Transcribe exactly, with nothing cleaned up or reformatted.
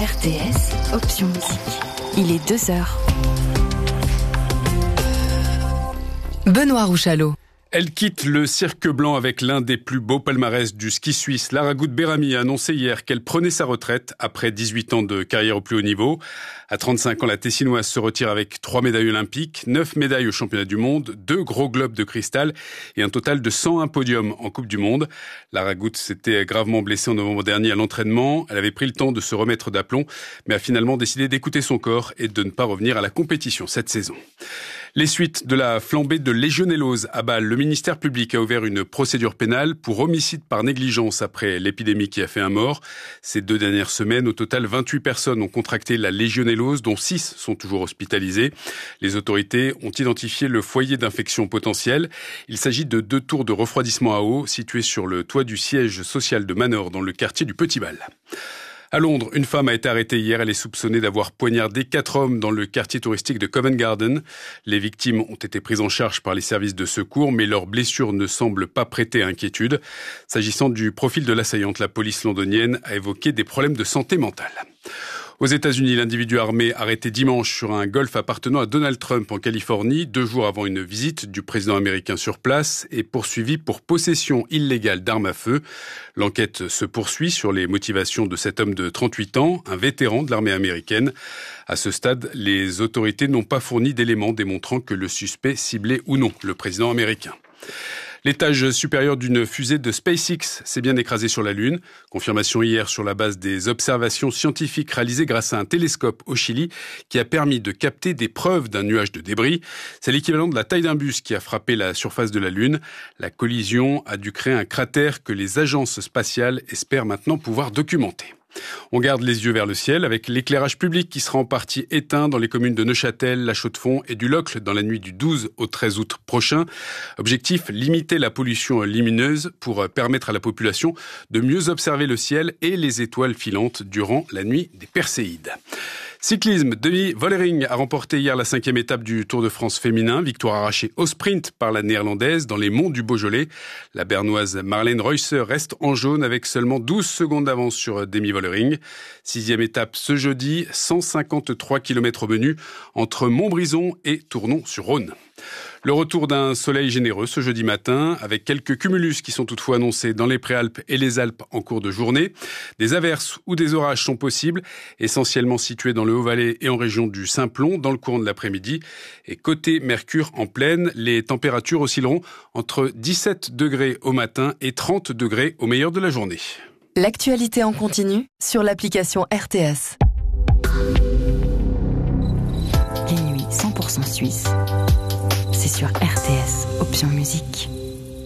R T S, option musique. Il est deux heures. Benoît Rouchalot. Elle quitte le cirque blanc avec l'un des plus beaux palmarès du ski suisse. Lara Gut-Beramy a annoncé hier qu'elle prenait sa retraite après dix-huit ans de carrière au plus haut niveau. À trente-cinq ans, la Tessinoise se retire avec trois médailles olympiques, neuf médailles aux championnats du monde, deux gros globes de cristal et un total de cent un podiums en Coupe du Monde. Lara Gut s'était gravement blessée en novembre dernier à l'entraînement. Elle avait pris le temps de se remettre d'aplomb, mais a finalement décidé d'écouter son corps et de ne pas revenir à la compétition cette saison. Les suites de la flambée de légionellose à Bâle. Le ministère public a ouvert une procédure pénale pour homicide par négligence après l'épidémie qui a fait un mort. Ces deux dernières semaines, au total, vingt-huit personnes ont contracté la légionellose, dont six sont toujours hospitalisées. Les autorités ont identifié le foyer d'infection potentiel. Il s'agit de deux tours de refroidissement à eau situées sur le toit du siège social de Manor, dans le quartier du Petit-Bâle. À Londres, une femme a été arrêtée hier. Elle est soupçonnée d'avoir poignardé quatre hommes dans le quartier touristique de Covent Garden. Les victimes ont été prises en charge par les services de secours, mais leurs blessures ne semblent pas prêter à inquiétude. S'agissant du profil de l'assaillante, la police londonienne a évoqué des problèmes de santé mentale. Aux États-Unis, l'individu armé arrêté dimanche sur un golf appartenant à Donald Trump en Californie, deux jours avant une visite du président américain sur place, est poursuivi pour possession illégale d'armes à feu. L'enquête se poursuit sur les motivations de cet homme de trente-huit ans, un vétéran de l'armée américaine. À ce stade, les autorités n'ont pas fourni d'éléments démontrant que le suspect ciblait ou non le président américain. L'étage supérieur d'une fusée de SpaceX s'est bien écrasé sur la Lune. Confirmation hier sur la base des observations scientifiques réalisées grâce à un télescope au Chili qui a permis de capter des preuves d'un nuage de débris. C'est l'équivalent de la taille d'un bus qui a frappé la surface de la Lune. La collision a dû créer un cratère que les agences spatiales espèrent maintenant pouvoir documenter. On garde les yeux vers le ciel avec l'éclairage public qui sera en partie éteint dans les communes de Neuchâtel, La Chaux-de-Fonds et du Locle dans la nuit du douze au treize août prochain. Objectif, limiter la pollution lumineuse pour permettre à la population de mieux observer le ciel et les étoiles filantes durant la nuit des Perséides. Cyclisme, Demi Vollering a remporté hier la cinquième étape du Tour de France féminin. Victoire arrachée au sprint par la néerlandaise dans les monts du Beaujolais. La bernoise Marlène Reusser reste en jaune avec seulement douze secondes d'avance sur Demi Vollering. Sixième étape ce jeudi, cent cinquante-trois kilomètres au menu entre Montbrison et Tournon-sur-Rhône. Le retour d'un soleil généreux ce jeudi matin, avec quelques cumulus qui sont toutefois annoncés dans les Préalpes et les Alpes en cours de journée. Des averses ou des orages sont possibles, essentiellement situés dans le Haut-Valais et en région du Simplon dans le courant de l'après-midi. Et côté Mercure en pleine, les températures oscilleront entre dix-sept degrés au matin et trente degrés au meilleur de la journée. L'actualité en continu sur l'application R T S. Les nuits cent pour cent suisses. C'est sur R T S, option musique.